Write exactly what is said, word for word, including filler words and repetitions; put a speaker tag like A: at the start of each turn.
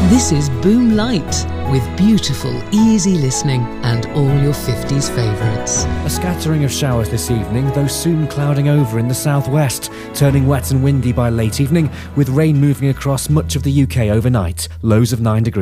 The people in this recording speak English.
A: This is Boom Light, with beautiful, easy listening and all your fifties favourites.
B: A scattering of showers this evening, though soon clouding over in the southwest, turning wet and windy by late evening, with rain moving across much of the U K overnight, lows of nine degrees.